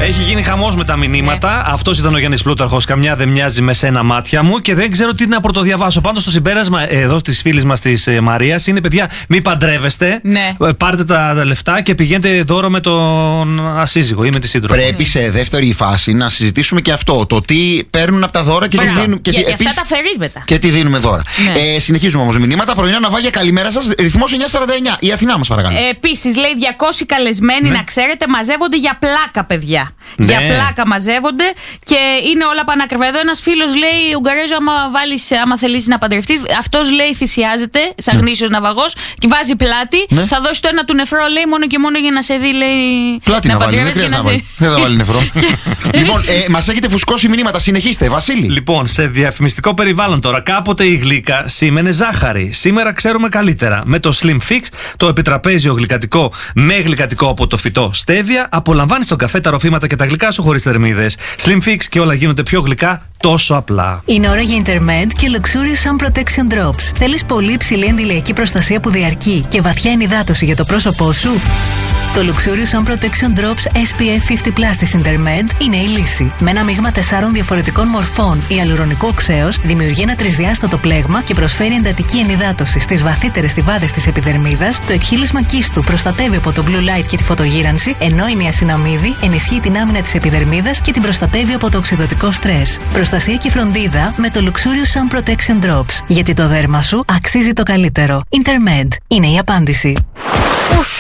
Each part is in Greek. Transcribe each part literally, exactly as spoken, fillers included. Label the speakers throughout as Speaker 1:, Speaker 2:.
Speaker 1: Έχει γίνει χαμός με τα μηνύματα. Ναι. Αυτός ήταν ο Γιάννης Πλούταρχος. Καμιά δεν μοιάζει με σένα μάτια μου και δεν ξέρω τι να πρωτοδιαβάσω. Πάντως το συμπέρασμα εδώ τη φίλη μας της Μαρίας είναι: παιδιά, μην παντρεύεστε. Ναι. Πάρτε τα λεφτά και πηγαίνετε δώρο με τον ασύζυγο ή με τη σύντροφο.
Speaker 2: Πρέπει σε δεύτερη φάση να συζητήσουμε και αυτό. Το τι παίρνουν από τα δώρα και τι δίνουν.
Speaker 3: Και, και, τι, επίσης, αυτά τα φερίσβετα.
Speaker 2: Και τι δίνουμε δώρα. Ναι. Ε, συνεχίζουμε όμως μηνύματα. Πρωινά ναυάγια, καλημέρα σας. Ρυθμός εννιά σαράντα εννιά. Η Αθηνά μας, παρακαλώ.
Speaker 3: Ε, Επίσης, λέει διακόσιοι καλεσμένοι, ναι. να ξέρετε, μαζεύονται για πλάκα, παιδιά. Ναι. Για πλάκα μαζεύονται και είναι όλα πανάκριβα. Εδώ ένας φίλος λέει: Ουγγαρέζο, άμα, βάλεις, άμα θελήσεις να παντρευτείς, αυτός λέει θυσιάζεται, σαν ναι. γνήσιος ναυαγός, και βάζει πλάτη. Ναι. Θα δώσει το ένα του νεφρό, λέει, μόνο και μόνο για να σε δει, λέει.
Speaker 2: Πλάτη να, να βάλει, δεν χρειάζεται να, να βάλει. Δεν θα βάλει νεφρό. Λοιπόν, ε, μας έχετε φουσκώσει μηνύματα, συνεχίστε, Βασίλη.
Speaker 1: Λοιπόν, σε διαφημιστικό περιβάλλον τώρα, κάποτε η γλύκα σήμαινε ζάχαρη. Σήμερα ξέρουμε καλύτερα. Με το Slim Fix, το επιτραπέζιο γλυκατικό με γλυκατικό από το φυτό στέβια, απολαμβάνεις τον καφέ, τα ροφήματα και τα γλυκά σου χωρίς θερμίδες. Slim Fix και όλα γίνονται πιο γλυκά τόσο απλά.
Speaker 4: Είναι ώρα για Intermed και Luxurious Sun Protection Drops. Θέλεις πολύ υψηλή αντιλιακή προστασία που διαρκεί και βαθιά ενυδάτωση για το πρόσωπό σου? Το Luxurious Sun Protection Drops ες πι εφ πενήντα πλας της Intermed είναι η λύση. Με ένα μείγμα τεσσάρων διαφορετικών μορφών ιαλουρονικού οξέως δημιουργεί ένα τρισδιάστατο πλέγμα και προσφέρει εντατική ενυδάτωση στις βαθύτερες στιβάδες της επιδερμίδας. Το εκχύλισμα κύστου προστατεύει από το blue light και τη φωτογύρανση, ενώ η νιασιναμίδη ενισχύει την άμυνα της επιδερμίδας και την προστατεύει από το οξυδωτικό στρες. Προστασία και φροντίδα με το Luxurious Sun Protection Drops. Γιατί το δέρμα σου αξίζει το καλύτερο. Intermed είναι η απάντηση.
Speaker 5: Ουφ.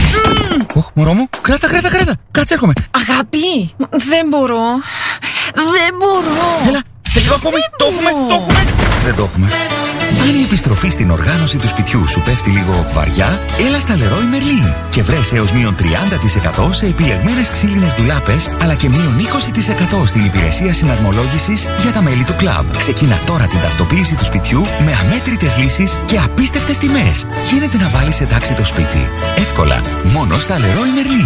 Speaker 6: Οχ, μωρό μου, κράτα, κράτα, κράτα. Κάτσε, έρχομαι.
Speaker 5: Αγάπη, δεν μπορώ. Δεν μπορώ.
Speaker 6: Έλα, λίγο ακόμη. Το έχουμε, το έχουμε. Δεν το έχουμε. Αν η επιστροφή στην οργάνωση του σπιτιού σου πέφτει λίγο βαριά, έλα στα Leroy Merlin και βρες έως μείον τριάντα τοις εκατό σε επιλεγμένες ξύλινες ντουλάπες, αλλά και μείον είκοσι τοις εκατό στην υπηρεσία συναρμολόγησης για τα μέλη του κλαμπ. Ξεκίνα τώρα την τακτοποίηση του σπιτιού με αμέτρητες λύσεις και απίστευτες τιμές. Γίνεται να βάλεις σε τάξη το σπίτι. Εύκολα, μόνο στα Leroy Merlin.